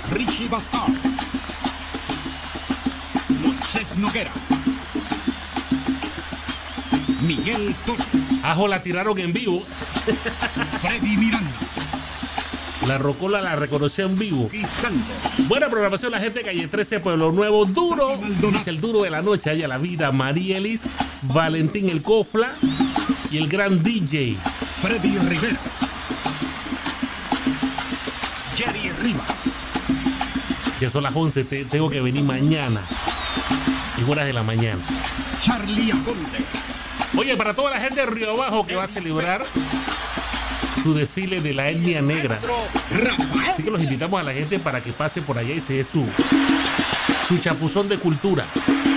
Richie Bastard, Moisés Noguera, Miguel Torres, Ajo la tiraron en vivo. Freddy Miranda La Rocola la reconoció en vivo. y Santos. Buena programación, la gente de Calle 13, Pueblo Nuevo. Duro, Maldonado. es el duro de la noche. Allá la vida, Marielis, Valentín el Cofla y el gran DJ. Freddy Rivera, Jerry Rivas, Ya son las 11, tengo que venir mañana. Y horas de la mañana. Charlie Aponte, Oye, para toda la gente de Río Abajo que va a celebrar su desfile de la etnia negra. Rafael Así que los invitamos a la gente para que pase por allá y se dé su chapuzón de cultura.